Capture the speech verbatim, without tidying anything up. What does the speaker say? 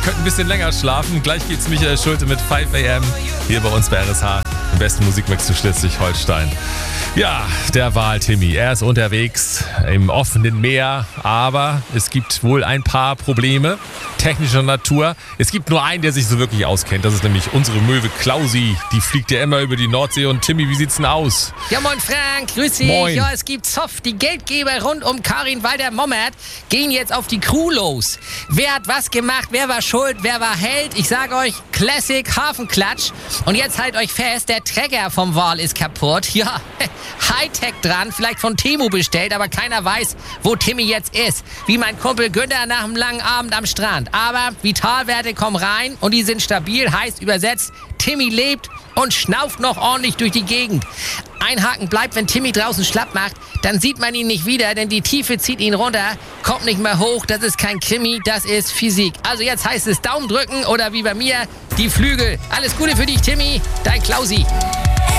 könnt ein bisschen länger schlafen. Gleich geht's Michael Schulte mit fünf a m hier bei uns bei R S H. Im besten Musikmix zu Schleswig-Holstein. Ja, der Wal-Timmy. Er ist unterwegs im offenen Meer, aber es gibt wohl ein paar Probleme technischer Natur. Es gibt nur einen, der sich so wirklich auskennt. Das ist nämlich unsere Möwe Klausi. Die fliegt ja immer über die Nordsee. Und Timmy, wie sieht's denn aus? Ja, moin Frank, grüß dich. Moin. Ja, es gibt Zoff. Die Geldgeber rund um Karin Walter-Mommert gehen jetzt auf die Crew los. Wer hat was gemacht? Wer war schuld? Wer war Held? Ich sag euch, Classic Hafenklatsch. Und jetzt halt euch fest, der Trecker vom Wal ist kaputt. Ja, Hightech dran, vielleicht von Temu bestellt, aber keiner weiß, wo Timmy jetzt ist. Wie mein Kumpel Günther nach einem langen Abend am Strand. Aber Vitalwerte kommen rein und die sind stabil, heißt übersetzt, Timmy lebt und schnauft noch ordentlich durch die Gegend. Einhaken bleibt, wenn Timmy draußen schlapp macht, dann sieht man ihn nicht wieder, denn die Tiefe zieht ihn runter, kommt nicht mehr hoch, das ist kein Krimi, das ist Physik. Also jetzt heißt es Daumen drücken oder wie bei mir, die Flügel. Alles Gute für dich, Timmy, dein Klausi.